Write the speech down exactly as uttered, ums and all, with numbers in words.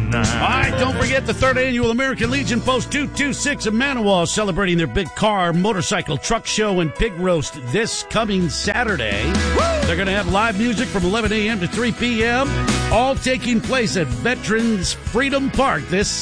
nine. All right, don't forget the third annual American Legion Post two two six in Manawa celebrating their big car, motorcycle, truck show, and pig roast this coming Saturday. Woo! They're going to have live music from eleven a.m. to three p.m., all taking place at Veterans Freedom Park this